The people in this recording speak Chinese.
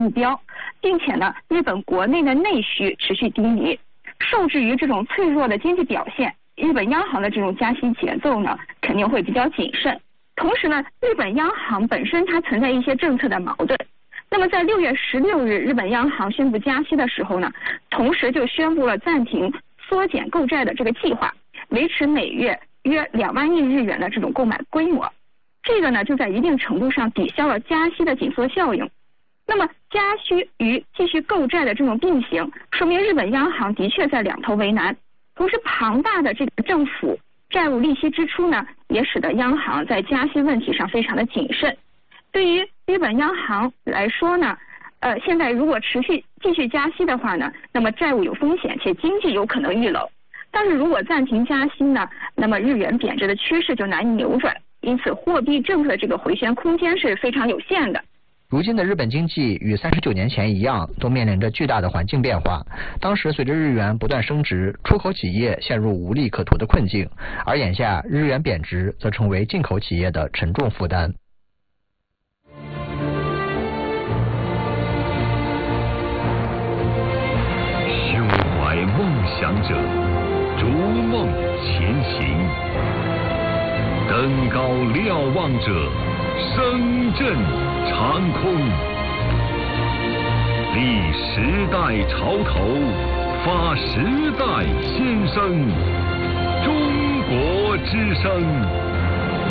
目标，并且呢，日本国内的内需持续低迷，受制于这种脆弱的经济表现，日本央行的这种加息节奏呢，肯定会比较谨慎。同时呢，日本央行本身它存在一些政策的矛盾。那么在6月16日，日本央行宣布加息的时候呢，同时就宣布了暂停缩减购债的这个计划，维持每月约2万亿日元的这种购买规模。这个呢，就在一定程度上抵消了加息的紧缩效应。那么加息与继续购债的这种并行，说明日本央行的确在两头为难。同时，庞大的这个政府债务利息支出呢，也使得央行在加息问题上非常的谨慎。对于日本央行来说呢，现在如果继续加息的话呢，那么债务有风险，且经济有可能遇冷。但是如果暂停加息呢，那么日元贬值的趋势就难以扭转，因此货币政策的这个回旋空间是非常有限的。 如今的日本经济与39年前一样，都面临着巨大的环境变化。当时随着日元不断升值，出口企业陷入无利可图的困境，而眼下日元贬值则成为进口企业的沉重负担。 胸怀梦想者，逐梦前行；登高瞭望者，声震长空。立时代潮头，发时代先声。中国之声。